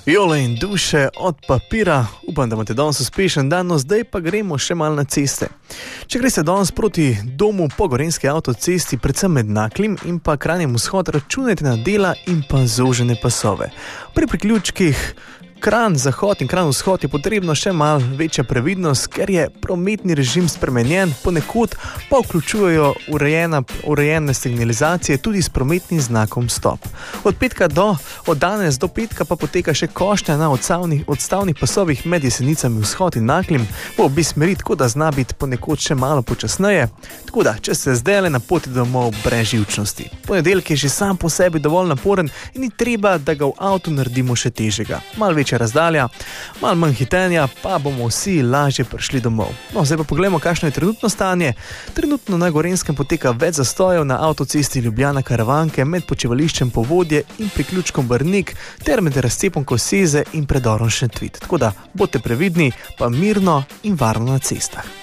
Jole in duše od papira, upam, da imate danes uspešen dan, no zdaj pa gremo še malo na ceste. Če greste danes proti domu po Gorenjski avtocesti, predvsem med Naklim in pa Kranjem vzhod, računajte na dela in pa zožene pasove. Pri priključkih Kranj zahod in Kranj vzhod je potrebno še malo večja previdnost, ker je prometni režim spremenjen, ponekod pa vključujejo urejene signalizacije tudi s prometnim znakom stop. Od danes do petka pa poteka še košnja na odstavnih pasovih med Jesenicami vzhod in Naklim, v obi smeri, tako da zna biti ponekod še malo počasneje, tako da, če ste zdajle na poti domov brez živčnosti. Ponedeljek je že sam po sebi dovolj naporen in ni treba, da ga v avtu naredimo še težjega. Malo večja razdalja, malo manj hitenja, pa bomo vsi lažje prišli domov. No, zdaj pa pogledamo, kakšno je trenutno stanje. Trenutno na Gorenskem poteka več zastojev na avtocesti Ljubljana-Karavanke med počivališčem Povodje in priključkom Brnik ter med razcepom Koseze in predorom Šentvid. Tako da, bodite previdni, pa mirno in varno na cestah.